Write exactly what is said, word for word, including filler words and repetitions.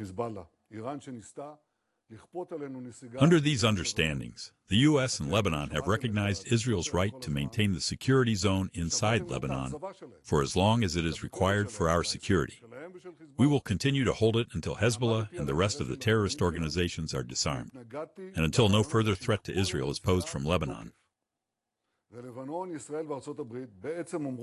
Under these understandings, the U S and Lebanon have recognized Israel's right to maintain the security zone inside Lebanon for as long as it is required for our security. We will continue to hold it until Hezbollah and the rest of the terrorist organizations are disarmed, and until no further threat to Israel is posed from Lebanon.